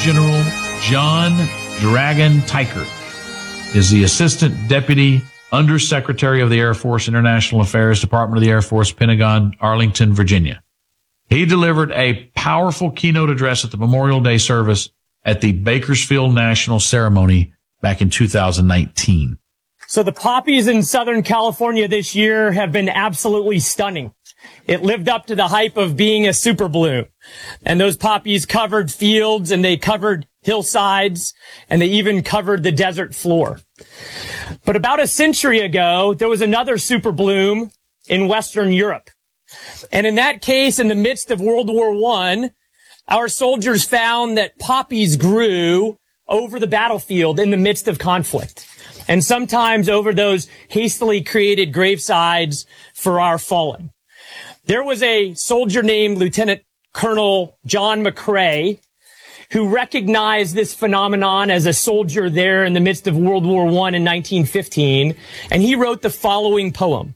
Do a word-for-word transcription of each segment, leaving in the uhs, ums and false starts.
General John Dragon Tykert is the Assistant Deputy Undersecretary of the Air Force International Affairs, Department of the Air Force, Pentagon, Arlington, Virginia. He delivered a powerful keynote address at the Memorial Day service at the Bakersfield National Ceremony back in two thousand nineteen. So the poppies in Southern California this year have been absolutely stunning. It lived up to the hype of being a super bloom. And those poppies covered fields and they covered hillsides and they even covered the desert floor. But about a century ago, there was another super bloom in Western Europe. And in that case, in the midst of World War One, our soldiers found that poppies grew over the battlefield in the midst of conflict, and sometimes over those hastily created gravesides for our fallen. There was a soldier named Lieutenant Colonel John McCrae who recognized this phenomenon as a soldier there in the midst of World War One in nineteen fifteen, and he wrote the following poem.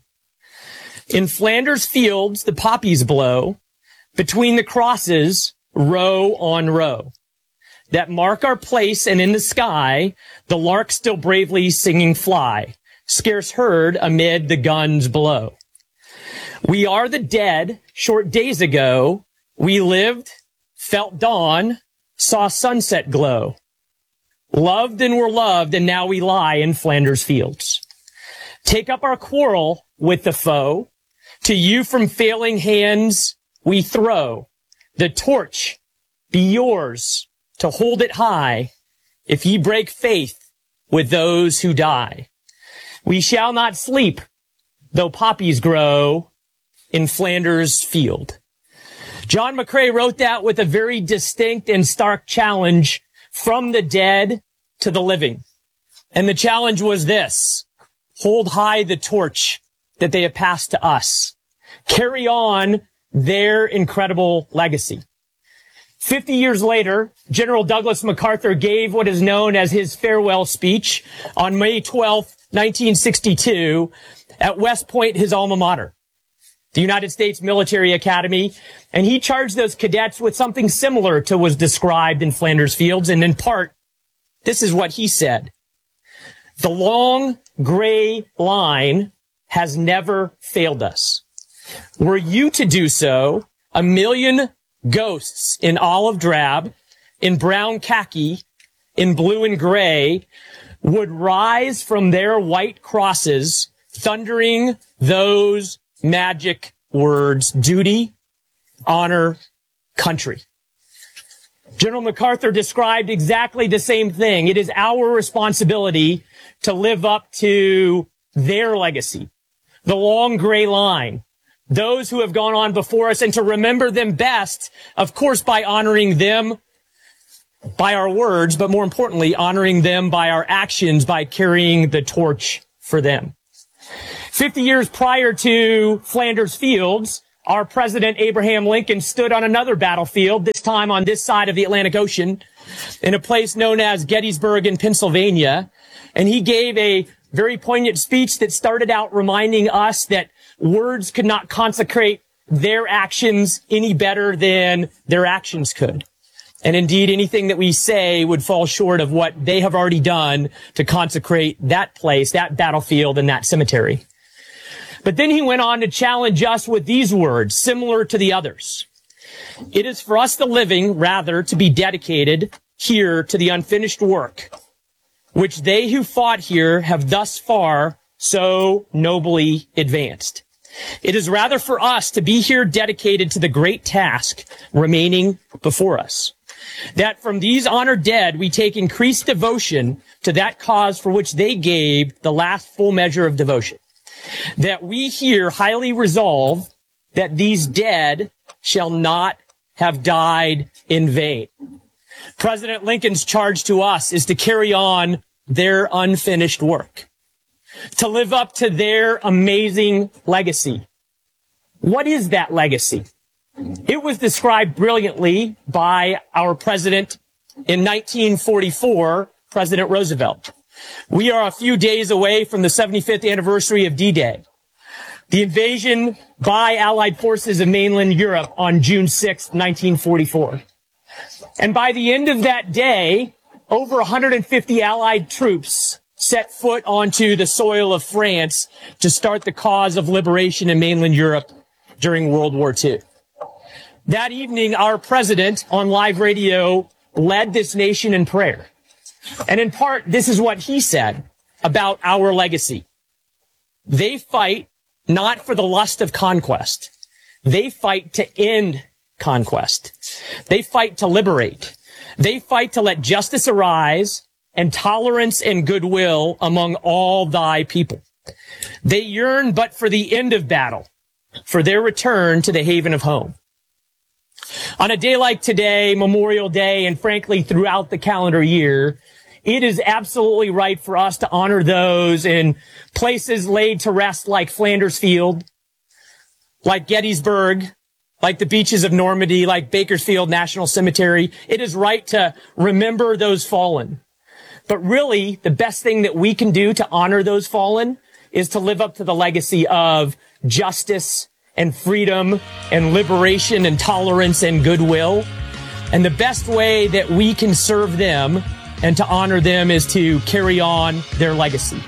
In Flanders fields, the poppies blow, between the crosses, row on row, that mark our place, and in the sky, the lark still bravely singing fly, scarce heard amid the guns below. We are the dead, short days ago, we lived, felt dawn, saw sunset glow, loved and were loved, and now we lie in Flanders fields. Take up our quarrel with the foe, to you from failing hands we throw, the torch be yours, to hold it high, if ye break faith with those who die. We shall not sleep, though poppies grow in Flanders field. John McCrae wrote that with a very distinct and stark challenge from the dead to the living. And the challenge was this: hold high the torch that they have passed to us. Carry on their incredible legacy. Fifty years later, General Douglas MacArthur gave what is known as his farewell speech on May twelfth, nineteen sixty-two, at West Point, his alma mater, the United States Military Academy, and he charged those cadets with something similar to what was described in Flanders Fields, and in part, this is what he said. The long gray line has never failed us. Were you to do so, a million ghosts in olive drab, in brown khaki, in blue and gray, would rise from their white crosses, thundering those magic words: duty, honor, country. General MacArthur described exactly the same thing. It is our responsibility to live up to their legacy, the long gray line, those who have gone on before us, and to remember them best, of course, by honoring them by our words, but more importantly, honoring them by our actions, by carrying the torch for them. Fifty years prior to Flanders Fields, our President Abraham Lincoln stood on another battlefield, this time on this side of the Atlantic Ocean, in a place known as Gettysburg in Pennsylvania, and he gave a very poignant speech that started out reminding us that words could not consecrate their actions any better than their actions could. And indeed, anything that we say would fall short of what they have already done to consecrate that place, that battlefield, and that cemetery. But then he went on to challenge us with these words, similar to the others. It is for us, the living, rather, to be dedicated here to the unfinished work, which they who fought here have thus far so nobly advanced. It is rather for us to be here dedicated to the great task remaining before us, that from these honored dead we take increased devotion to that cause for which they gave the last full measure of devotion, that we here highly resolve that these dead shall not have died in vain. President Lincoln's charge to us is to carry on their unfinished work, to live up to their amazing legacy. What is that legacy? It was described brilliantly by our president in nineteen forty-four, President Roosevelt. We are a few days away from the seventy-fifth anniversary of D-Day, the invasion by Allied forces of mainland Europe on June sixth, nineteen forty-four. And by the end of that day, over one hundred fifty Allied troops set foot onto the soil of France to start the cause of liberation in mainland Europe during World War Two. That evening, our president on live radio led this nation in prayer. And in part, this is what he said about our legacy. They fight not for the lust of conquest. They fight to end conquest. They fight to liberate. They fight to let justice arise and tolerance and goodwill among all thy people. They yearn but for the end of battle, for their return to the haven of home. On a day like today, Memorial Day, and frankly throughout the calendar year, it is absolutely right for us to honor those in places laid to rest like Flanders Field, like Gettysburg, like the beaches of Normandy, like Bakersfield National Cemetery. It is right to remember those fallen. But really, the best thing that we can do to honor those fallen is to live up to the legacy of justice and freedom and liberation and tolerance and goodwill. And the best way that we can serve them and to honor them is to carry on their legacy,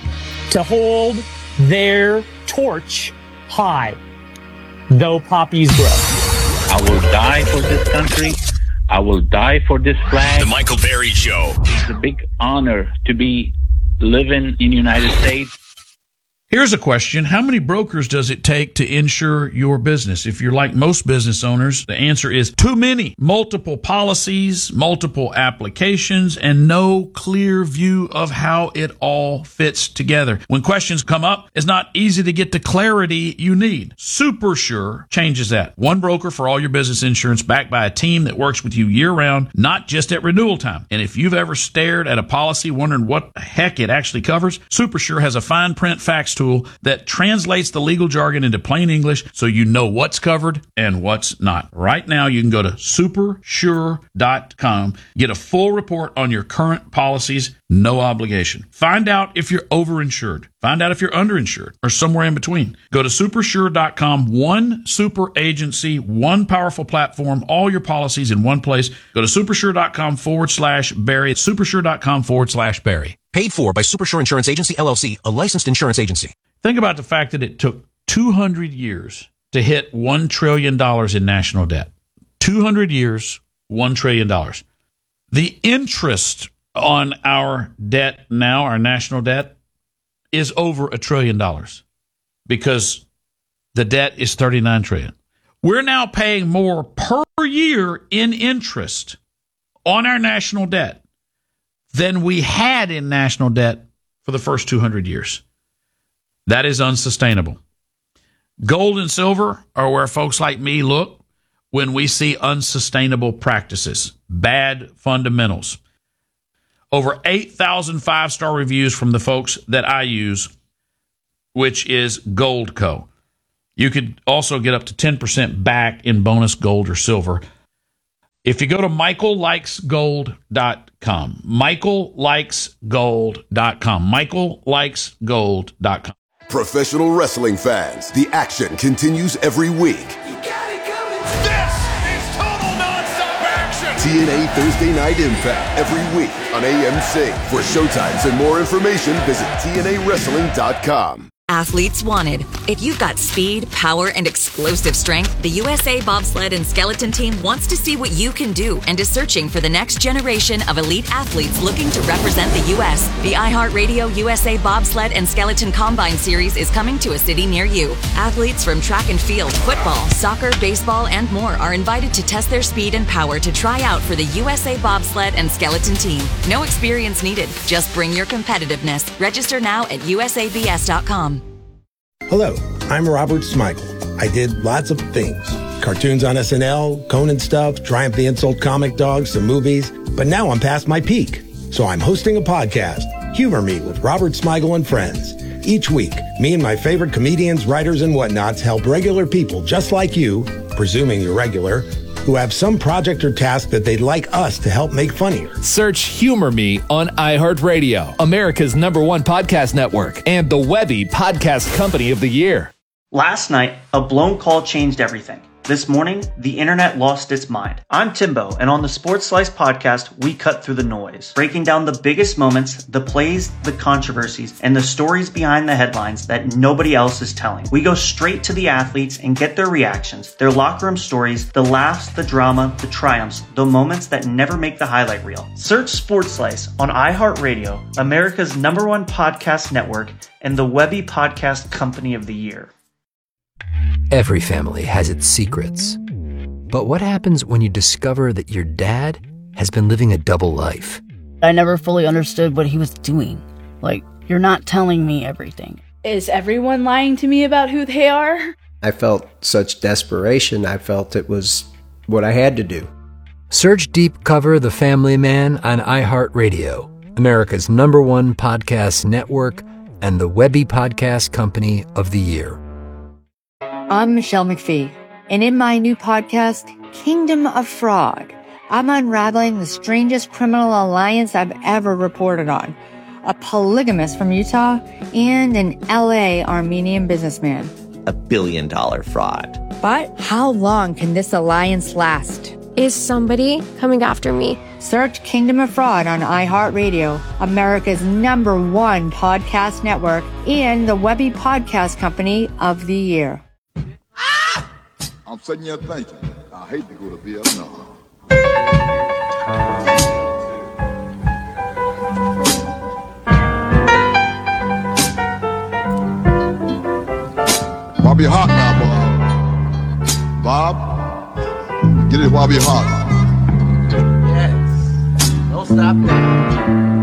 to hold their torch high, though poppies grow. I will die for this country. I will die for this flag. The Michael Berry Show. It's a big honor to be living in the United States. Here's a question. How many brokers does it take to insure your business? If you're like most business owners, the answer is too many. Multiple policies, multiple applications, and no clear view of how it all fits together. When questions come up, it's not easy to get the clarity you need. SuperSure changes that. One broker for all your business insurance, backed by a team that works with you year-round, not just at renewal time. And if you've ever stared at a policy wondering what the heck it actually covers, SuperSure has a fine print facts tool that translates the legal jargon into plain English so you know what's covered and what's not. Right now, you can go to super sure dot com, get a full report on your current policies, no obligation. Find out if you're overinsured. Find out if you're underinsured or somewhere in between. Go to super sure dot com, one super agency, one powerful platform, all your policies in one place. Go to super sure dot com forward slash Barry. super sure dot com forward slash Barry. Paid for by SuperSure Insurance Agency, L L C, a licensed insurance agency. Think about the fact that it took two hundred years to hit one trillion dollars in national debt. two hundred years, one trillion dollars. The interest on our debt now, our national debt, is over a trillion dollars because the debt is thirty-nine trillion dollars. We're now paying more per year in interest on our national debt than we had in national debt for the first two hundred years. That is unsustainable. Gold and silver are where folks like me look when we see unsustainable practices, bad fundamentals. Over eight thousand five-star reviews from the folks that I use, which is Goldco. You could also get up to ten percent back in bonus gold or silver if you go to michael likes gold dot com. michael likes gold dot com. michael likes gold dot com. Professional wrestling fans, the action continues every week. You got it coming. This is total nonstop action. T N A Thursday Night Impact every week on A M C. For showtimes and more information, visit T N A wrestling dot com. Athletes wanted. If you've got speed, power, and explosive strength, the U S A Bobsled and Skeleton Team wants to see what you can do and is searching for the next generation of elite athletes looking to represent the U S. The iHeartRadio U S A Bobsled and Skeleton Combine Series is coming to a city near you. Athletes from track and field, football, soccer, baseball, and more are invited to test their speed and power to try out for the U S A Bobsled and Skeleton Team. No experience needed. Just bring your competitiveness. Register now at U S A B S dot com. Hello, I'm Robert Smigel. I did lots of things. Cartoons on S N L, Conan stuff, Triumph the Insult comic dogs, some movies. But now I'm past my peak. So I'm hosting a podcast, Humor Me with Robert Smigel and Friends. Each week, me and my favorite comedians, writers, and whatnots help regular people just like you, presuming you're regular, who have some project or task that they'd like us to help make funnier. Search Humor Me on iHeartRadio, America's number one podcast network, and the Webby Podcast Company of the Year. Last night, a blown call changed everything. This morning, the internet lost its mind. I'm Timbo, and on the Sports Slice podcast, we cut through the noise, breaking down the biggest moments, the plays, the controversies, and the stories behind the headlines that nobody else is telling. We go straight to the athletes and get their reactions, their locker room stories, the laughs, the drama, the triumphs, the moments that never make the highlight reel. Search Sports Slice on iHeartRadio, America's number one podcast network, and the Webby Podcast Company of the Year. Every family has its secrets. But what happens when you discover that your dad has been living a double life? I never fully understood what he was doing. Like, you're not telling me everything. Is everyone lying to me about who they are? I felt such desperation. I felt it was what I had to do. Search Deep Cover The Family Man on iHeartRadio, America's number one podcast network, and the Webby Podcast Company of the Year. I'm Michelle McPhee, and in my new podcast, Kingdom of Fraud, I'm unraveling the strangest criminal alliance I've ever reported on. A polygamist from Utah and an L A Armenian businessman. A billion dollar fraud. But how long can this alliance last? Is somebody coming after me? Search Kingdom of Fraud on iHeartRadio, America's number one podcast network, and the Webby Podcast Company of the Year. I'm sitting here thinking, I hate to go to Vietnam. Bobby hot now, Bob. Bob, get it while you're hot. Yes. Don't stop now.